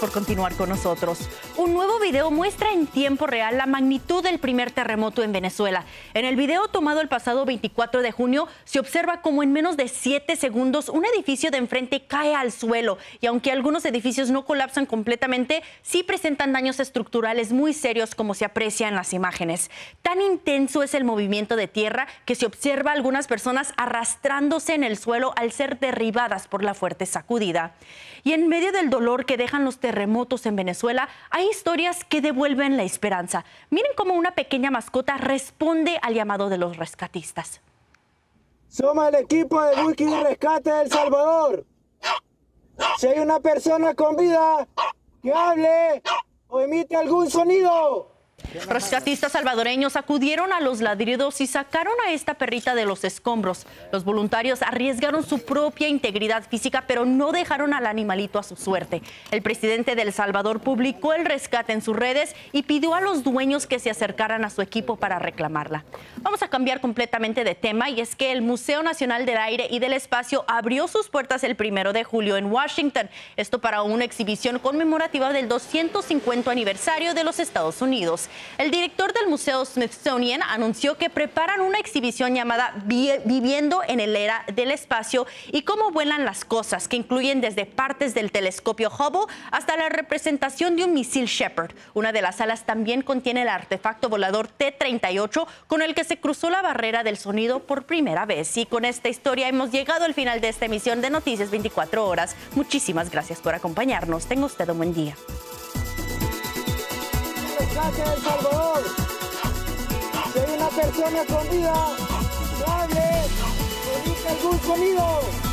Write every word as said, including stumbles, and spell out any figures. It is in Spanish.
por continuar con nosotros. Un nuevo video muestra en tiempo real la magnitud del primer terremoto en Venezuela. En el video tomado el pasado veinticuatro de junio, se observa como en menos de siete segundos un edificio de enfrente cae al suelo. Y aunque algunos edificios no colapsan completamente, sí presentan daños estructurales muy serios, como se aprecia en las imágenes. Tan intenso es el movimiento de tierra que se observa a algunas personas arrastrándose en el suelo al ser derribadas por la fuerte sacudida. Y en medio del dolor que dejan los terremotos en Venezuela, hay historias que devuelven la esperanza. Miren cómo una pequeña mascota responde al llamado de los rescatistas. Somos el equipo de búsqueda y rescate de El Salvador. Si hay una persona con vida, que hable o emite algún sonido. Rescatistas salvadoreños acudieron a los ladridos y sacaron a esta perrita de los escombros. Los voluntarios arriesgaron su propia integridad física, pero no dejaron al animalito a su suerte. El presidente de El Salvador publicó el rescate en sus redes y pidió a los dueños que se acercaran a su equipo para reclamarla. Vamos a cambiar completamente de tema, y es que el Museo Nacional del Aire y del Espacio abrió sus puertas el primero de julio en Washington. Esto para una exhibición conmemorativa del doscientos cincuenta aniversario de los Estados Unidos. El director del Museo Smithsonian anunció que preparan una exhibición llamada Viviendo en el Era del Espacio y cómo vuelan las cosas, que incluyen desde partes del telescopio Hubble hasta la representación de un misil Shepard. Una de las salas también contiene el artefacto volador T treinta y ocho, con el que se cruzó la barrera del sonido por primera vez. Y con esta historia hemos llegado al final de esta emisión de Noticias veinticuatro horas. Muchísimas gracias por acompañarnos. Tenga usted un buen día. Rescate de El Salvador. Si hay una persona con vida, que hable, emite algún sonido.